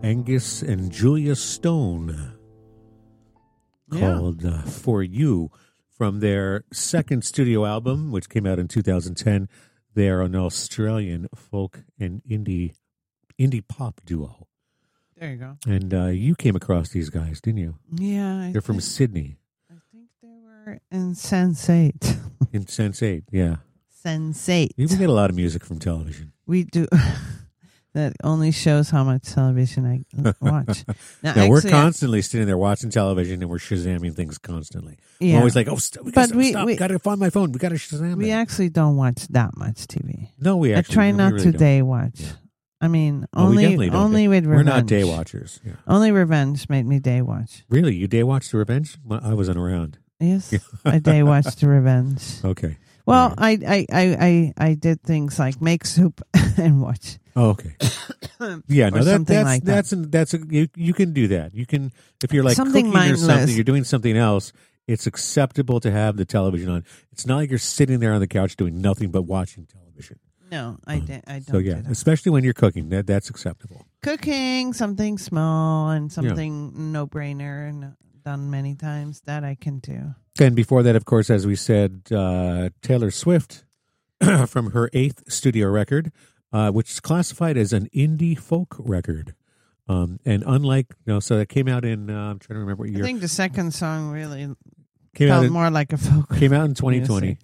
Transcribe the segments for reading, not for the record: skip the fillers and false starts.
Angus and Julia Stone, called For You, from their second studio album, which came out in 2010. They are an Australian folk and indie pop duo. There you go. And you came across these guys, didn't you? Yeah. They're from Sydney. I think they were in Sense8. In Sense8, yeah. Sense8. You can get a lot of music from television. We do. That only shows how much television I watch. Now we're constantly sitting there watching television, and we're Shazamming things constantly. Yeah. We're always like, we got to find my phone. We got to Shazam We it. actually don't watch that much TV. No, we actually I try not really to don't. day watch. Yeah. I mean, only with Revenge. We're not day watchers. Yeah. Only Revenge made me day watch. Really? You day watched the Revenge? I wasn't around. Yes, I day watched the Revenge. Okay. Well, right. I did things like make soup and watch. Oh, okay. Yeah, no, that's you can do that. You can, if you're like something cooking mindless. or something, you're doing something else. It's acceptable to have the television on. It's not like you're sitting there on the couch doing nothing but watching television. No, I don't. So yeah, do that. especially when you're cooking, that's acceptable. Cooking something small and something no brainer and done many times that I can do. And before that, of course, as we said, Taylor Swift from her 8th studio record, which is classified as an indie folk record. And unlike, so it came out in, I'm trying to remember what year. I think the second song really came felt out more like a folk. Came out in 2020.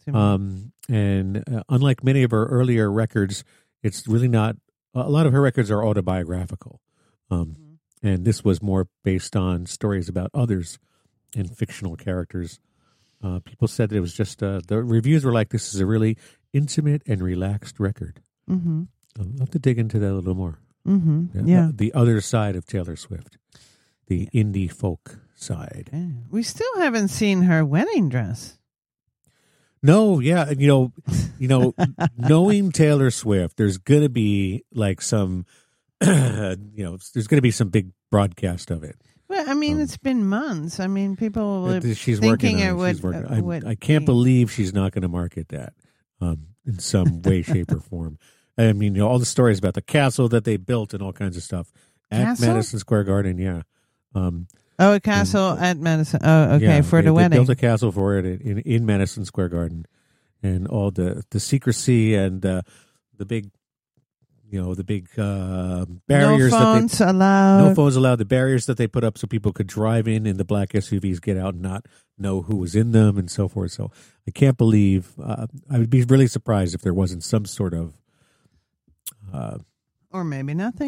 And unlike many of her earlier records, it's really not, a lot of her records are autobiographical. And this was more based on stories about others and fictional characters. People said that it was just, the reviews were like, this is a really intimate and relaxed record. Mm-hmm. I'll have to dig into that a little more. Mm-hmm. Yeah. The other side of Taylor Swift, the indie folk side. Yeah. We still haven't seen her wedding dress. No, yeah, knowing Taylor Swift, there's going to be like some, there's going to be some big broadcast of it. Well, I mean, it's been months. I mean, people were she's thinking working on it. would I can't believe she's not going to market that in some way, shape, or form. I mean, all the stories about the castle that they built and all kinds of stuff at Madison Square Garden. Yeah. A castle at Madison. Oh, okay, for the wedding. They built a castle for it in Madison Square Garden, and all the secrecy and the big, barriers. No phones allowed. No phones allowed. The barriers that they put up so people could drive in the black SUVs, get out, and not know who was in them, and so forth. So I can't believe. I would be really surprised if there wasn't some sort of. Or maybe nothing.